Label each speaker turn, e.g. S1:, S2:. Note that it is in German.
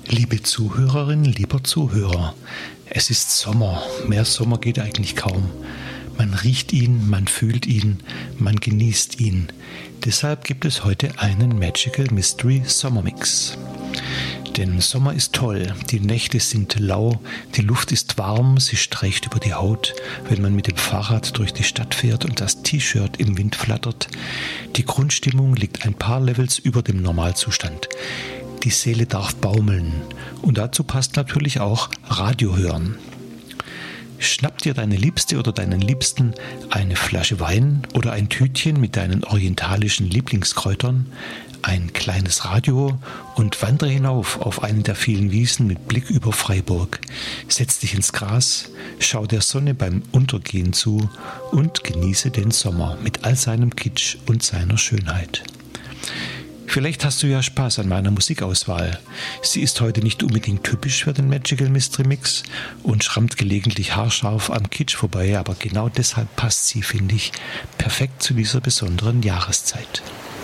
S1: Liebe Zuhörerin, lieber Zuhörer, es ist Sommer. Mehr Sommer geht eigentlich kaum. Man riecht ihn, man fühlt ihn, man genießt ihn. Deshalb gibt es heute einen Magical Mystery Sommermix. Denn Sommer ist toll, die Nächte sind lau, die Luft ist warm, sie streicht über die Haut, wenn man mit dem Fahrrad durch die Stadt fährt und das T-Shirt im Wind flattert. Die Grundstimmung liegt ein paar Levels über dem Normalzustand. Die Seele darf baumeln und dazu passt natürlich auch Radio hören. Schnapp dir deine Liebste oder deinen Liebsten eine Flasche Wein oder ein Tütchen mit deinen orientalischen Lieblingskräutern, ein kleines Radio und wandere hinauf auf einen der vielen Wiesen mit Blick über Freiburg. Setz dich ins Gras, schau der Sonne beim Untergehen zu und genieße den Sommer mit all seinem Kitsch und seiner Schönheit. Vielleicht hast du ja Spaß an meiner Musikauswahl. Sie ist heute nicht unbedingt typisch für den Magical Mystery Mix und schrammt gelegentlich haarscharf am Kitsch vorbei, aber genau deshalb passt sie, finde ich, perfekt zu dieser besonderen Jahreszeit.